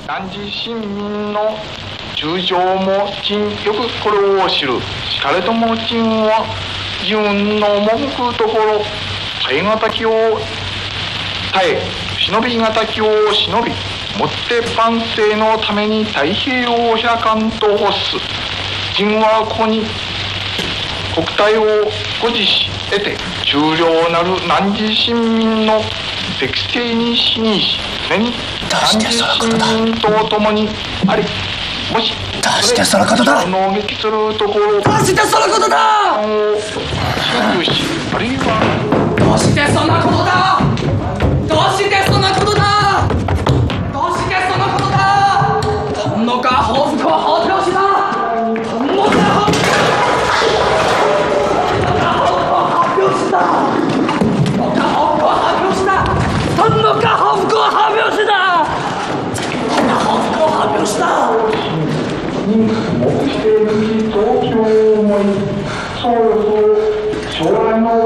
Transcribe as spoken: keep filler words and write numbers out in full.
汝市民の従情も人よくこれを知る。しかれども人は自分の赴くところ耐え難きを耐え忍び難きを忍びもって万世のために太平洋を開かんと欲す。人はここに国体を保持し得て重量なる汝市民の適正に死にし常に汝市民と共にあり、もしどうしてそのことだ。 の撃するところどうしてそのことだ。 を侵入し、あるいはどうしてそんなことだ。どうしてそんなことだ。どうしてそんなことだ。天のか報復を放ってほしいだ。天のか発表した。天のか報復を発表した。天のか報復を発表した。天の報復を発表した。 人目している東京を思い、そうそう将来の